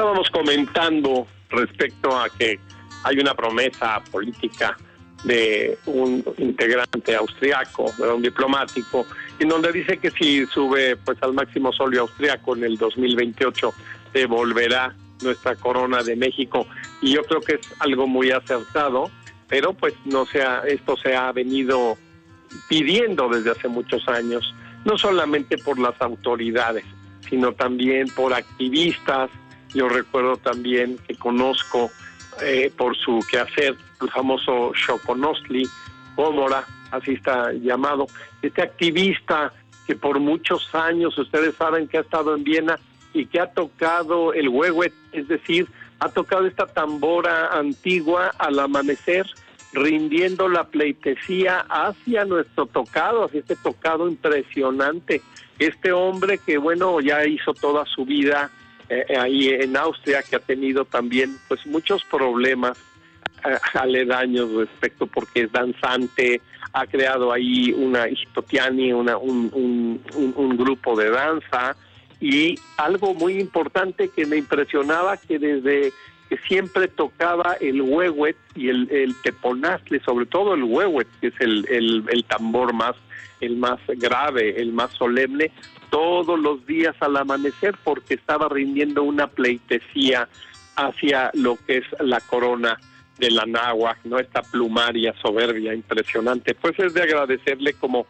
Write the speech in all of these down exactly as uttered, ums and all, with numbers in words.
estábamos comentando respecto a que hay una promesa política de un integrante austriaco, de un diplomático, en donde dice que si sube pues al máximo solio austriaco en el dos mil veintiocho devolverá nuestra corona de México, y yo creo que es algo muy acertado, pero pues no sea, esto se ha venido pidiendo desde hace muchos años, no solamente por las autoridades, sino también por activistas. Yo recuerdo también que conozco eh, por su quehacer el famoso Choconosli Gómora, así está llamado, este activista que por muchos años, ustedes saben que ha estado en Viena y que ha tocado el huehuet, es decir, ha tocado esta tambora antigua al amanecer, rindiendo la pleitesía hacia nuestro tocado, hacia este tocado impresionante. Este hombre que, bueno, ya hizo toda su vida eh, ahí en Austria, que ha tenido también pues muchos problemas eh, aledaños respecto, porque es danzante, ha creado ahí una Histotiani, una, un, un, un, un grupo de danza, y algo muy importante que me impresionaba, que desde que siempre tocaba el huehuet y el, el teponaztle, sobre todo el huehuet, que es el, el, el tambor más, el más grave, el más solemne, todos los días al amanecer, porque estaba rindiendo una pleitesía hacia lo que es la corona de la náhuatl, ¿no? Esta plumaria soberbia, impresionante. Pues es de agradecerle como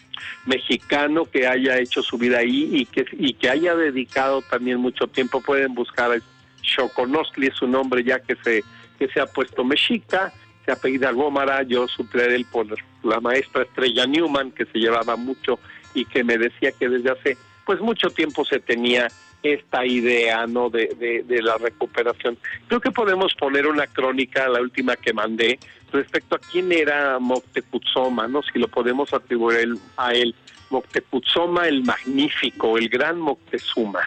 mexicano que haya hecho su vida ahí y que, y que haya dedicado también mucho tiempo. Pueden buscar Choconosli, es su nombre ya que se, que se ha puesto mexica, se apellida Gómara. Yo supe de él por la maestra Estrella Newman, que se llevaba mucho y que me decía que desde hace pues mucho tiempo se tenía esta idea, ¿no?, de, de, de la recuperación. Creo que podemos poner una crónica, la última que mandé, respecto a quién era Moctezuma, ¿no?, si lo podemos atribuir a él. Moctezuma el Magnífico, el gran Moctezuma.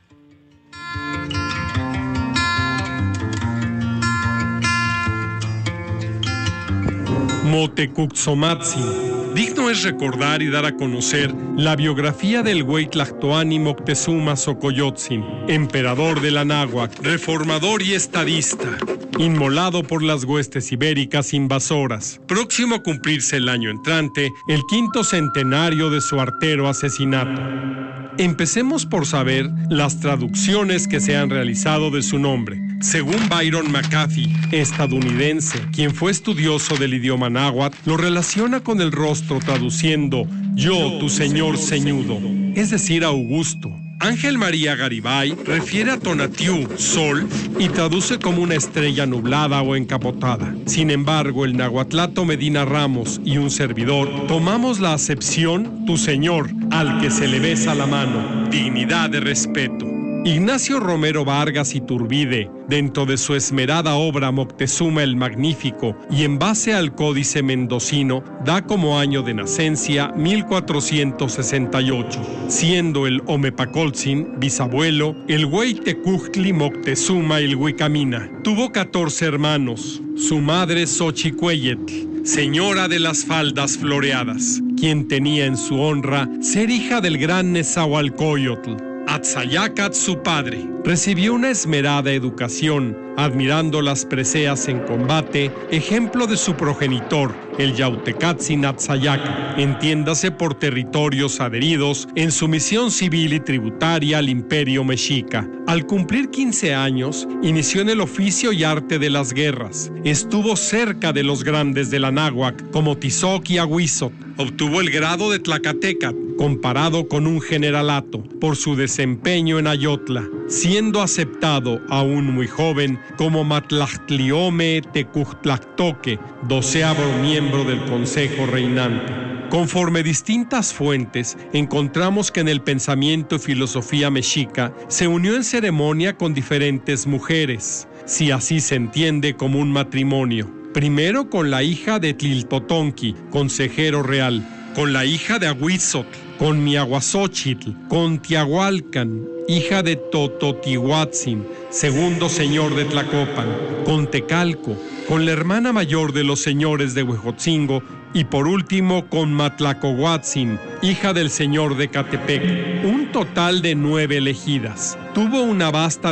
Motecuhtzomatzin. Digno es recordar y dar a conocer la biografía del Hueytlactoani Moctezuma Xocoyotzin, emperador de la náhuatl, reformador y estadista, inmolado por las huestes ibéricas invasoras. Próximo a cumplirse el año entrante, el quinto centenario de su artero asesinato. Empecemos por saber las traducciones que se han realizado de su nombre. Según Byron McAfee, estadounidense, quien fue estudioso del idioma náhuatl, lo relaciona con el rostro traduciendo yo, tu señor ceñudo, es decir, Augusto. Ángel María Garibay refiere a Tonatiuh, sol, y traduce como una estrella nublada o encapotada. Sin embargo, el nahuatlato Medina Ramos y un servidor tomamos la acepción tu señor, al que se le besa la mano, dignidad de respeto. Ignacio Romero Vargas Iturbide, dentro de su esmerada obra Moctezuma el Magnífico y en base al Códice Mendocino, da como año de nacencia mil cuatrocientos sesenta y ocho, siendo el Omepacoltzin, bisabuelo, el Hueytecuhtli Moctezuma el Huicamina. Tuvo catorce hermanos, su madre Xochicueyetl, señora de las faldas floreadas, quien tenía en su honra ser hija del gran Nezahualcóyotl. Atzayacat, su padre, recibió una esmerada educación, admirando las preseas en combate, ejemplo de su progenitor, el Yautecatzin Atzayaca, entiéndase por territorios adheridos en su misión civil y tributaria al imperio mexica. Al cumplir quince años, inició en el oficio y arte de las guerras. Estuvo cerca de los grandes de la náhuatl, como Tizoc y Ahuizotl. Obtuvo el grado de Tlacatecat, comparado con un generalato, por su desempeño en Ayotla, siendo aceptado, aún muy joven, como Matlachtliome Tecuhtlactoque, doceavo miembro del Consejo Reinante. Conforme distintas fuentes, encontramos que en el pensamiento y filosofía mexica se unió en ceremonia con diferentes mujeres, si así se entiende como un matrimonio. Primero con la hija de Tliltotonqui, consejero real, con la hija de Ahuizotl, con Miahuaxochitl, con Tiahualcan, hija de Tototihuatzin, segundo señor de Tlacopan, con Tecalco, con la hermana mayor de los señores de Huejotzingo y por último con Matlacohuatzin, hija del señor de Catepec, un total de nueve elegidas. Tuvo una vasta